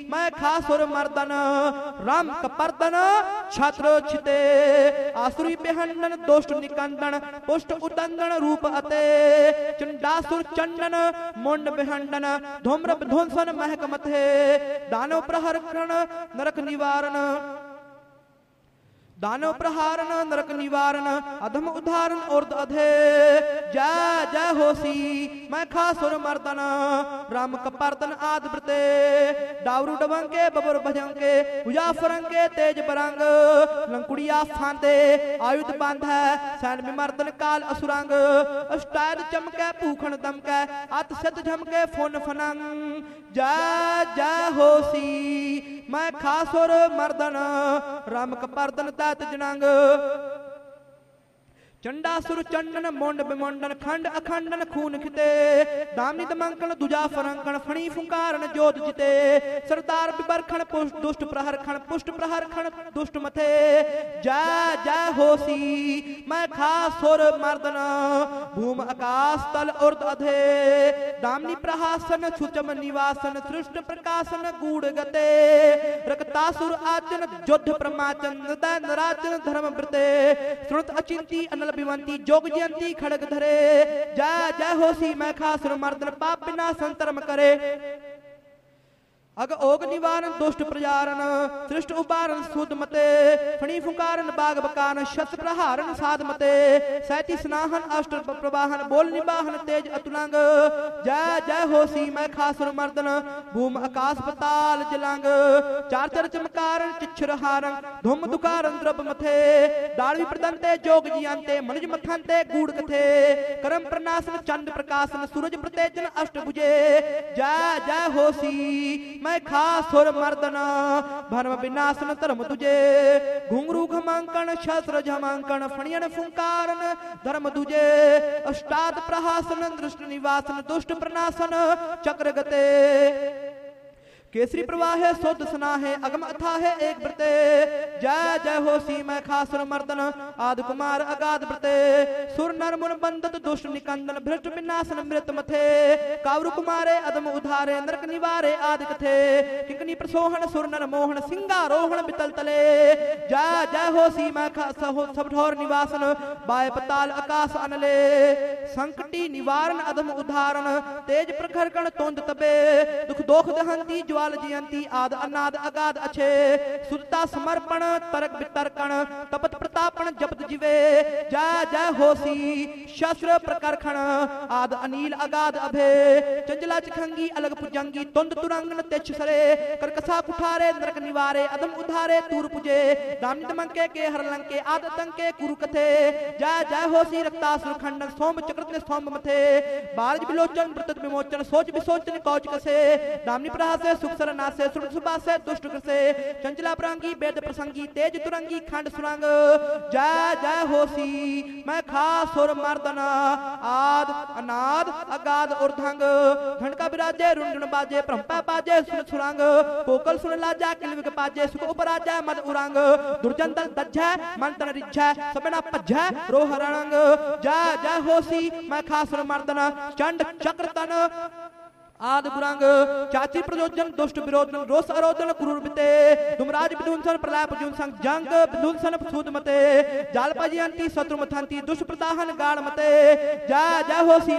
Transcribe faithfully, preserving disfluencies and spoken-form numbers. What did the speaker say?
मैं खासुर मर्दन राम कपर्दन छत्र छिते आसुरी बेहंडन दोष्ट निकंदन पुष्ट उदंदन रूप अते चंडासुर चंडन मुंड बेहंडन धूम्र ध्वंसन महक मथे दानव प्रहरण नरक निवारण दानव प्रहारण नरक निवारण अधम उदाहरण और अधे जय जय होसी मैं खासुर मर्दन राम कपर्दन आद व्रते डावरू डबंके बबर भजंके उजा फरंगे तेज बरंग लंकुड़िया फांदे आयुध बांधे सैन विमर्दन काल असुरंग अष्टाद चमके पूखण दमके अत सत झमके फोन फनंग जय जय होसी मैं खासुर मर्दन राम कपर्दन तात जनांग चंडासुर चंडन मोंड बिमोंडन खंड अखंडन खून खिते दामिनी दमंकन दुजा फरंकन फणी फुंकारन जोत जिते सरदार बिबरखण पुष्ट दुष्ट प्रहरखण पुष्ट प्रहरखण दुष्ट मथे जय जय होसी मैं खासुर मर्दन भूम आकाश तल उर्द अधे दामिनी प्रहासन सुचम निवासन सृष्ट प्रकाशन गूढ़ गते रक्तासुर आचन युद्ध प्रमाचन नराचन धर्म व्रते श्रुत अचिंती अनल बिवंती जोग जयंती खड़ग धरे जय जय होसी मैं खासुर मर्दन पाप बिना संतरम करे अग ओग निवारण दुष्ट प्रजारण सृष्ट उबारण सुद मते फणी फुंकारन बाग बकान शत प्रहारन साध मते सैती स्नाहन अष्ट प्रवाहन बोल निबाहन तेज अतुलंग जय जय होसी मैं खासुर मर्दन भूम आकाश पताल जलंग चार चर चमकारन चिच्छर हारं धूम दुकारन द्रव मथे दाड़वी प्रदंते जोग जियांते मनुज मथंते गूढ़ कथे करम प्रनाशन चंद प्रकाशन सूरज प्रतेजन अष्टभुजे जय जय होसी मैं खासुर मर्दन भरम विनाशन धर्म तुझे घुंगरू घमांकन शस्त्र झमांकन फणियन फुंकारन धर्म तुझे अष्टाद प्रहासन दृष्ट निवासन दुष्ट प्रनाशन चक्र गते केसरी प्रवाहे शुद्ध स्नाहे अगम अथा है एक व्रते जय जय होसी मैं खासुर मर्दन आदि कुमार अगाध व्रते सुर नर मुन बंदत दुष्ट निकंदन भ्रष्ट विनाशन मृत मथे कावरु कुमारे अदम उधारे नरक निवारे आदि कथे किंकनी प्रसोहन सुर नर मोहन सिंगारोहण बितल तले जय जय होसी मैं सब ठोर निवासन बाय पताल आकाश अनले संकटी निवारण अदम उदाहरण तेज प्रखर कण तोंद तबे दुख दोख दहंती ज्वाल जयंती आद अनाद अगाध अच्छे सुरता समर्पण तरक वितर्कण तपत प्रतापण जपत जीवे जय जय होसी शस्त्र प्रकरखण आद अनील अगाध अभे चंचला चिखंगी अलग पुजंगी तुंद तुरंगन तेज सरे करकसा कुठारे नरक निवारे अदम उधारे तूर पुजे दामित मंके के हरलंके आद तंके कुरु कथे जय जय होसी रक्तासुर खंडन सोम चक्रत ने सोम मथे बारज विलोचन व्रत विमोचन सोच विसोचन कौच कसे दामिनी प्रहासे सुख सरनासे सुर सुबासे दुष्ट कृसे चंचला प्रांगी वेद प्रसंगी तेज तुरंगी खंड सुरंग जय जय होसी मैं खासुर मर्दन आद अनाद अगाध उर्धंग घंटका विराजे रुंडन बाजे प्रंपा बाजे सुन सुरंग कोकल सुन लाजा किलविक पाजे सुख उपराजा मद उरंग दुर्जन दल दज्जै मंतन रिज्जै सबना पज्जै रोह रणंग जय जय होसी मैं खासुर मर्दन चंड चक्र तन आद गुरंग चाची प्रयोजन दुष्ट विरोधन रोष अरोधन क्रूरबिते दुमराज विध्वंसन प्रलय पुजुन संग जंग विध्वंसन सूद मते जाल पजयंती शत्रु मथंती दुष्ट प्रदाहन गाढ़ मते जय जय होसी